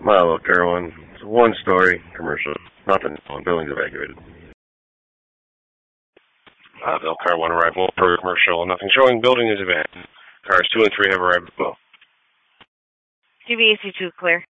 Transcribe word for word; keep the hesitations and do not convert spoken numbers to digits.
Milo, Car one. It's a one-story commercial. Nothing on. Building's evacuated. Uh, Bill, Car one arrival per commercial. Nothing showing. Building is evacuated. Cars two and three have arrived as well. C B A C two clear.